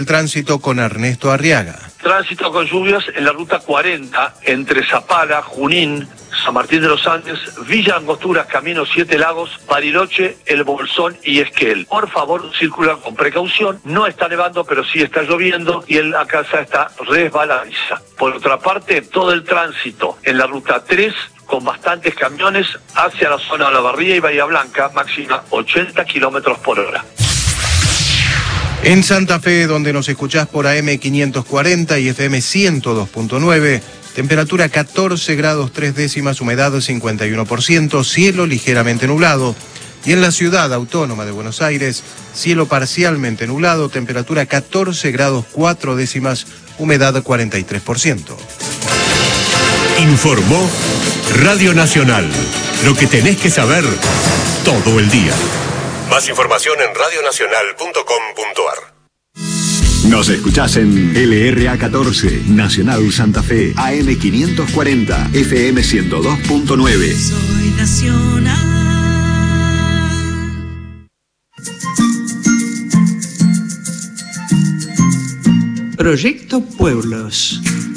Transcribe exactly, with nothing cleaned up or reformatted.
El tránsito con Ernesto Arriaga. Tránsito con lluvias en la ruta cuarenta entre Zapala, Junín, San Martín de los Andes, Villa Angostura, Camino Siete Lagos, Bariloche, El Bolsón y Esquel. Por favor, circulan con precaución. No está nevando, pero sí está lloviendo y la casa está resbaladiza. Por otra parte, todo el tránsito en la ruta tres con bastantes camiones hacia la zona de La Barría y Bahía Blanca, máxima ochenta kilómetros por hora. En Santa Fe, donde nos escuchás por A M quinientos cuarenta y F M ciento dos punto nueve, temperatura catorce grados tres décimas, humedad cincuenta y uno por ciento, cielo ligeramente nublado. Y en la ciudad autónoma de Buenos Aires, cielo parcialmente nublado, temperatura catorce grados cuatro décimas, humedad cuarenta y tres por ciento. Informó Radio Nacional. Lo que tenés que saber todo el día. Más información en radio nacional punto com punto a r. Nos escuchás en L R A catorce, Nacional Santa Fe, A M quinientos cuarenta, F M ciento dos punto nueve. Soy Nacional. Proyecto Pueblos.